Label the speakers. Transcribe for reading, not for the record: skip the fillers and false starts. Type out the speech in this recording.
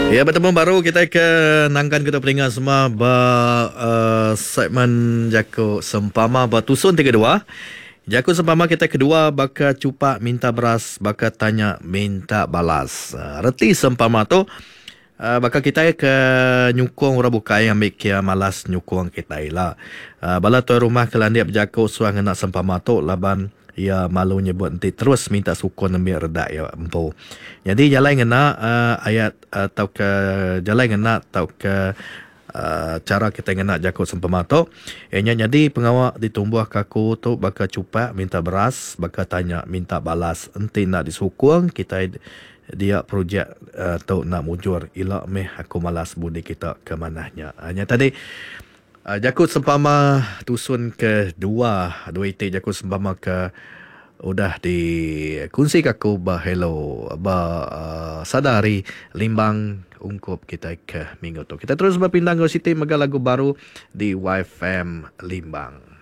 Speaker 1: Ya, bertemu baru kita ke nangkan kita pelingan semua segmen Jaku Sempama bertusun 32. Jaku Sempama kita kedua baka cupak minta beras, baka tanya minta balas. Reti sempama tu baka kita ke nyukong orang bukai ambil kia malas nyukong kita lah. Bala tu rumah kelandiap Jaku suang nak sempama tu laban ya malu nyebut nanti terus minta sukun ambil redak ya empu. Jadi jalan ngena ayat atau ke jalan ngena atau ke cara kita ngena Jaku sempama tu. Jadi pengawak ditumbuh kaku tu baka cupak minta beras, baka tanya minta balas. Enti nak disukung kita dia projek tu nak mujur ilak meh aku malas budi kita ke manahnya. Hanya tadi Jaku Sempama tusun kedua dua iti Jaku Sempama ke udah dikunci kaku bah hello bah sadari limbang ungkup kita ke minggu tu. Kita terus berpindah ke Siti Mega lagu baru di YFM Limbang.